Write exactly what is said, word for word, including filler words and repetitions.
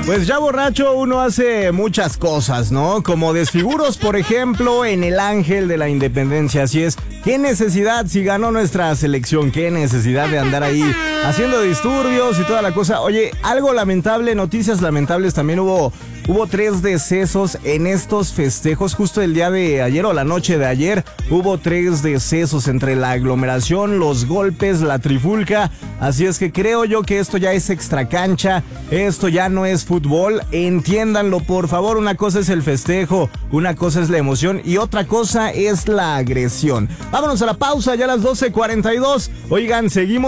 Pues ya borracho uno hace muchas cosas, ¿no? Como desfiguros, por ejemplo, en el Ángel de la Independencia. Así es, ¿qué necesidad si ganó nuestra selección? ¿Qué necesidad de andar ahí haciendo disturbios y toda la cosa? Oye, algo lamentable, noticias lamentables, también hubo... Hubo tres decesos en estos festejos, justo el día de ayer o la noche de ayer. Hubo tres decesos entre la aglomeración, los golpes, la trifulca. Así es que creo yo que esto ya es extracancha, esto ya no es fútbol. Entiéndanlo, por favor. Una cosa es el festejo, una cosa es la emoción y otra cosa es la agresión. Vámonos a la pausa, ya a las doce cuarenta y dos. Oigan, seguimos.